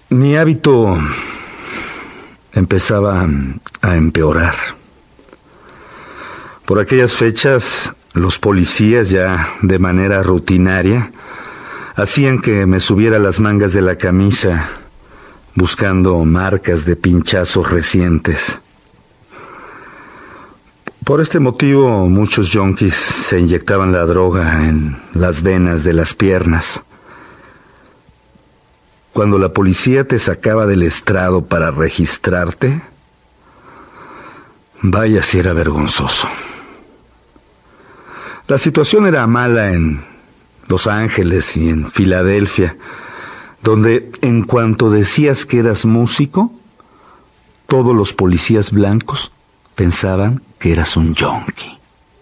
Mi hábito empezaba a empeorar. Por aquellas fechas, los policías, ya de manera rutinaria, hacían que me subiera las mangas de la camisa, buscando marcas de pinchazos recientes. Por este motivo, muchos yonkis se inyectaban la droga en las venas de las piernas. Cuando la policía te sacaba del estrado para registrarte, vaya si era vergonzoso. La situación era mala en Los Ángeles y en Filadelfia, donde en cuanto decías que eras músico, todos los policías blancos pensaban que eras un yonki.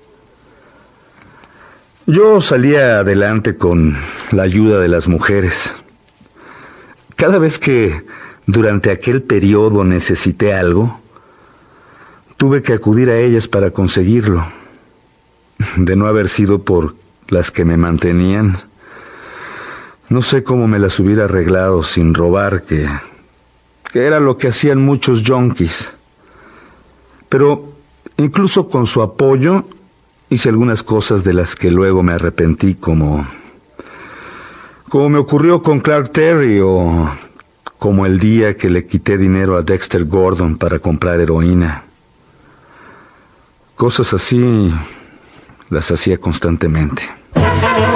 Yo salía adelante con la ayuda de las mujeres. Cada vez que durante aquel periodo necesité algo, tuve que acudir a ellas para conseguirlo. De no haber sido por las que me mantenían, no sé cómo me las hubiera arreglado sin robar, que era lo que hacían muchos yonkis. Pero incluso con su apoyo hice algunas cosas de las que luego me arrepentí, como me ocurrió con Clark Terry, o como el día que le quité dinero a Dexter Gordon para comprar heroína. Cosas así las hacía constantemente.